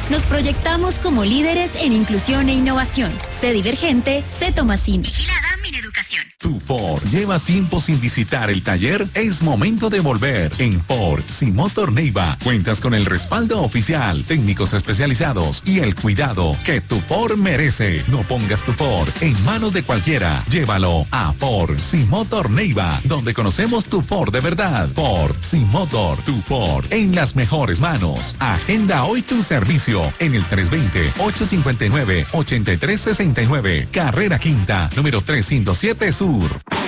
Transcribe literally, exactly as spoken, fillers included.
Nos proyectamos como líderes en inclusión e innovación. Sé Divergente, sé Tomasini. Vigilada Mineducación. Tu Ford lleva tiempo sin visitar el taller. Es momento de volver. En Ford Simotor Neiva cuentas con el respaldo oficial, técnicos especializados y el cuidado que tu Ford merece. No pongas tu Ford en manos de cualquiera. Llévalo a Ford Simotor Neiva, donde conocemos tu Ford de verdad. Ford Simotor, tu Ford en las mejores manos. Agenda hoy tu servicio en el tres dos cero, ocho cinco nueve, ocho tres seis nueve, Carrera Quinta, número trescientos siete Sur.